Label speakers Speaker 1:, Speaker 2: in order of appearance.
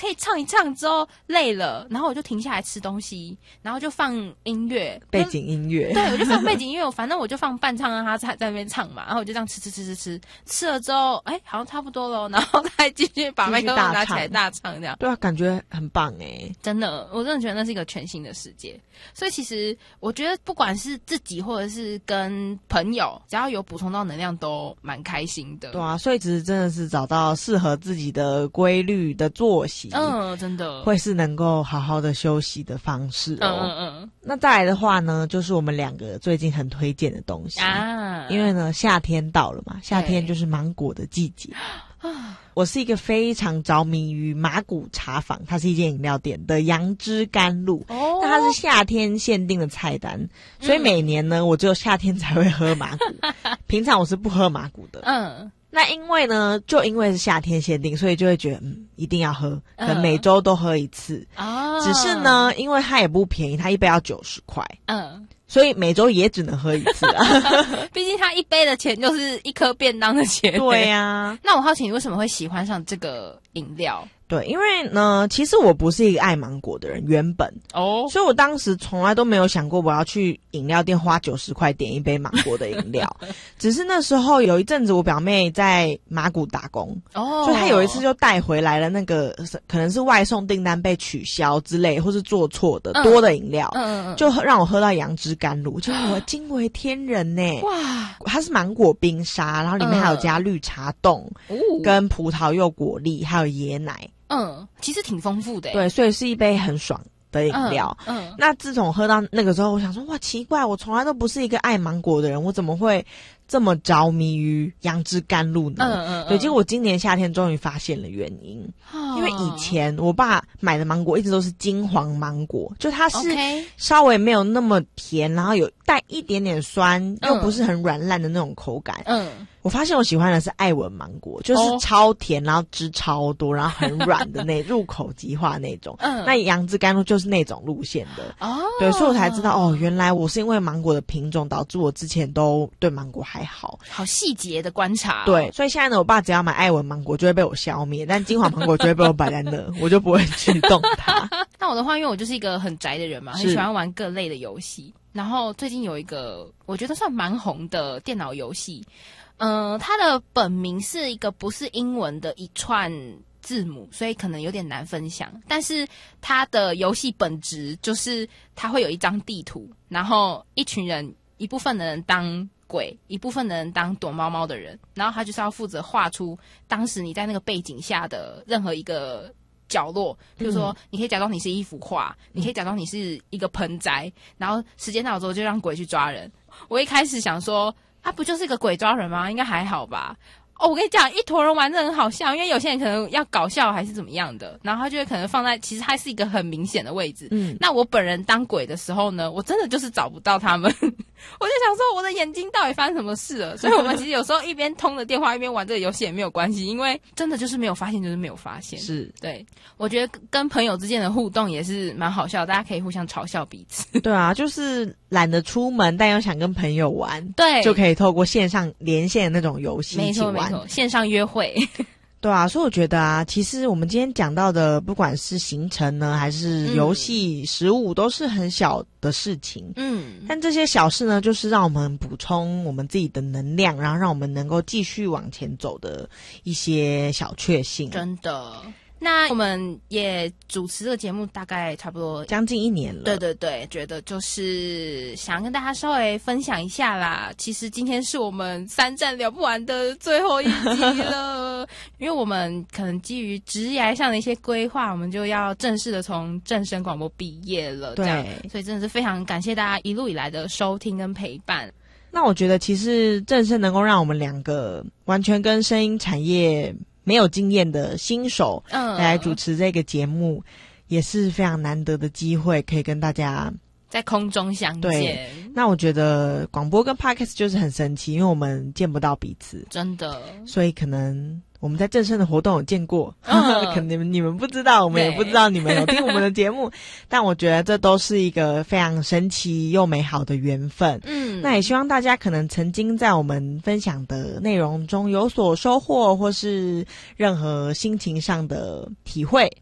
Speaker 1: 可以唱一唱之后累了，然后我就停下来吃东西，然后就放音乐，
Speaker 2: 背景音乐。
Speaker 1: 对，我就放背景音乐，反正我就放伴唱让他在那边唱嘛，然后我就这样吃了之后，好像差不多咯，然后再继续把麦克风拿起来大唱这样。
Speaker 2: 对啊，感觉很棒
Speaker 1: 真的，我真的觉得那是一个全新的世界。所以其实我觉得不管是自己或者是跟朋友，只要有补充到能量都蛮开心的。
Speaker 2: 对啊，所以其实真的是找到适合自己的规律的作息，
Speaker 1: 真的
Speaker 2: 会是能够好好的休息的方式那再来的话呢，就是我们两个最近很推荐的东西因为呢夏天到了嘛，夏天就是芒果的季节我是一个非常着迷于麻古茶坊，它是一间饮料店的杨枝甘露那它是夏天限定的菜单所以每年呢我只有夏天才会喝麻古平常我是不喝麻古的那因为呢就因为是夏天限定，所以就会觉得一定要喝，可能每周都喝一次只是呢因为它也不便宜，它一杯要90块所以每周也只能喝一次
Speaker 1: 毕竟它一杯的钱就是一颗便当的钱
Speaker 2: 对啊
Speaker 1: 那我好奇你为什么会喜欢上这个饮料？
Speaker 2: 对，因为呢其实我不是一个爱芒果的人原本所以我当时从来都没有想过我要去饮料店花90块点一杯芒果的饮料只是那时候有一阵子我表妹在麻古打工所以她有一次就带回来了那个可能是外送订单被取消之类或是做错的多的饮料就让我喝到杨枝甘露，就我惊为天人
Speaker 1: 哇，
Speaker 2: 它是芒果冰沙，然后里面还有加绿茶冻跟葡萄柚果粒还有椰奶
Speaker 1: 其实挺丰富的
Speaker 2: 对，所以是一杯很爽的饮料那自从喝到那个时候我想说哇奇怪，我从来都不是一个爱芒果的人，我怎么会这么着迷于杨枝甘露呢对，结果我今年夏天终于发现了原因因为以前我爸买的芒果一直都是金黄芒果，就它是稍微没有那么甜然后有带一点点酸又不是很软烂的那种口感我发现我喜欢的是爱文芒果，就是超甜然后汁超多然后很软的那入口即化那种那杨枝甘露就是那种路线的对，所以我才知道原来我是因为芒果的品种导致我之前都对芒果还好
Speaker 1: 细节的观察
Speaker 2: 对，所以现在呢我爸只要买爱文芒果就会被我消灭，但金黄芒果就会被我摆在那我就不会去动它
Speaker 1: 那我的话因为我就是一个很宅的人嘛，很喜欢玩各类的游戏，然后最近有一个我觉得算蛮红的电脑游戏它的本名是一个不是英文的一串字母，所以可能有点难分享，但是它的游戏本质就是它会有一张地图，然后一群人，一部分的人当鬼，一部分的人当躲猫猫的人，然后他就是要负责画出当时你在那个背景下的任何一个角落，比如说你可以假装你是一幅画你可以假装你是一个盆栽，然后时间到之后就让鬼去抓人。我一开始想说不就是一个鬼抓人吗？应该还好吧。我跟你讲，一坨人玩真的很好笑，因为有些人可能要搞笑还是怎么样的，然后他就会可能放在其实它是一个很明显的位置那我本人当鬼的时候呢，我真的就是找不到他们我就想说我的眼睛到底发生什么事了，所以我们其实有时候一边通着电话一边玩这个游戏也没有关系，因为真的就是没有发现就是没有发现。
Speaker 2: 是对，
Speaker 1: 我觉得跟朋友之间的互动也是蛮好笑，大家可以互相嘲笑彼此
Speaker 2: 对啊，就是懒得出门但又想跟朋友玩，
Speaker 1: 对，
Speaker 2: 就可以透过线上连线的那种游戏一起玩，
Speaker 1: 没错，线上约会
Speaker 2: 对啊，所以我觉得其实我们今天讲到的不管是行程呢还是游戏食物都是很小的事情但这些小事呢就是让我们补充我们自己的能量，然后让我们能够继续往前走的一些小确幸。
Speaker 1: 真的。那我们也主持这个节目大概差不多
Speaker 2: 将近1年了，
Speaker 1: 对对对，觉得就是想跟大家稍微分享一下啦。其实今天是我们3站聊不完的最后一集了因为我们可能基于职业上的一些规划，我们就要正式的从正声广播毕业了，
Speaker 2: 对，
Speaker 1: 所以真的是非常感谢大家一路以来的收听跟陪伴。
Speaker 2: 那我觉得其实正声能够让我们2个完全跟声音产业没有经验的新手来主持这个节目也是非常难得的机会，可以跟大家
Speaker 1: 在空中相见。
Speaker 2: 对，那我觉得广播跟 Podcast 就是很神奇，因为我们见不到彼此，
Speaker 1: 真的，
Speaker 2: 所以可能我们在正声的活动有见过可能你们不知道，我们也不知道你们有听我们的节目但我觉得这都是一个非常神奇又美好的缘分那也希望大家可能曾经在我们分享的内容中有所收获，或是任何心情上的体会，